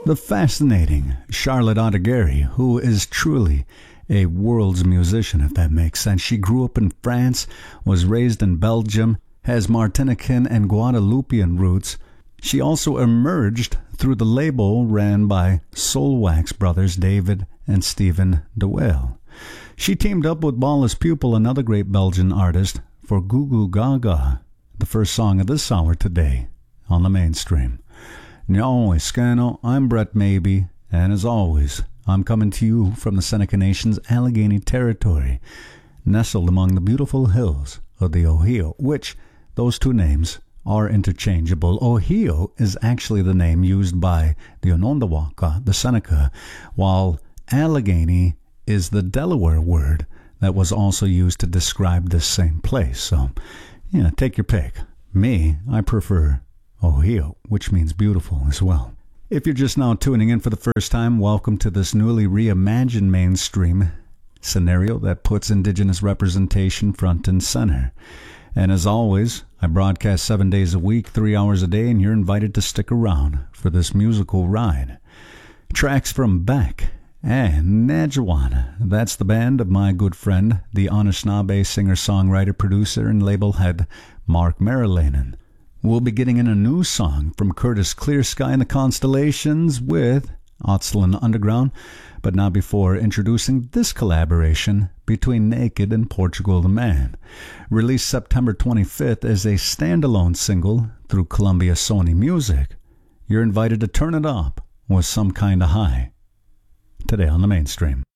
the fascinating Charlotte Odegaary, who is truly a world's musician, if that makes sense. She grew up in France, was raised in Belgium, has Martinican and Guadeloupean roots. She also emerged through the label ran by Soulwax brothers David and Stephen de Waal. She teamed up with Ballas Pupil, another great Belgian artist, for Goo Goo Gaga, the first song of this hour today on the Mainstream. No, Escano, I'm Brett Maybe, and as always, I'm coming to you from the Seneca Nation's Allegheny territory, nestled among the beautiful hills of the Ohio, which those two names are interchangeable. Ohio is actually the name used by the Onondaga, the Seneca, while Allegheny is the Delaware word that was also used to describe this same place. So, yeah, take your pick. Me, I prefer Ohio, which means beautiful as well. If you're just now tuning in for the first time, welcome to this newly reimagined Mainstream scenario that puts Indigenous representation front and center. And as always, I broadcast 7 days a week, 3 hours a day, and you're invited to stick around for this musical ride. Tracks from Beck and Najawan. That's the band of my good friend, the Anishinaabe singer-songwriter, producer, and label head Mark Marilanen. We'll be getting in a new song from Curtis Clear Sky and the Constellations with Otslin Underground, but not before introducing this collaboration between Naked and Portugal the Man. Released September 25th as a standalone single through Columbia Sony Music. You're invited to turn it up with Some Kinda High today on the Mainstream.